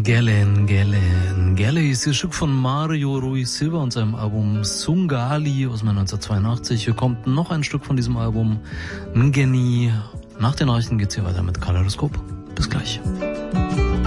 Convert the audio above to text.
Gelle ist das Stück von Mario Ruiz Silva und seinem Album Sungali aus dem Jahr 1982. Hier kommt noch ein Stück von diesem Album, Ngeni. Nach den Nachrichten geht's hier weiter mit Kaleidoskop. Bis gleich.